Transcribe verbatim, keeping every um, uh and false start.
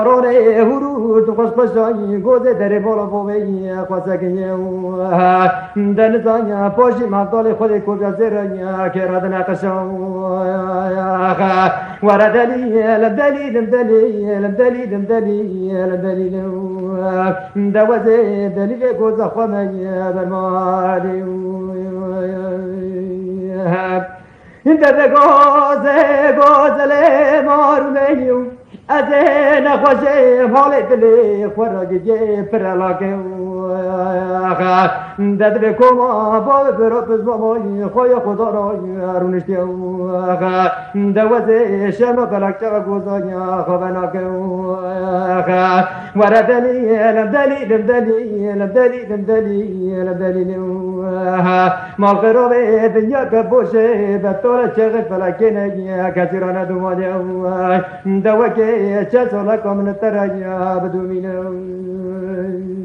رونه هرو تو خوش پشایی گوزه دری بالا بوی خواسته کنیه دل زنیا پاشی مدال خود کجا زرنیا که رد نقشا ورا دلیل دلیل دلیل دلیل دلیل دلیل دوازه دلیل گوزه خونه برمالی انت بگوزه گوزله مارو از نخوشه حال دلی خوراگی پرلاکه داد بکوما با برات بزمانی خوی خدا را رونشتی دوازه شما بلکه گوزانی خوابناکه ورا دلیل دلیل دلیل دلیل دلیل دلیل مال قرابه دنیا کبوشه به طور چغل فلکه نگی کسی را ندوماده دوکه چه ساله کامل تریا بدو مینه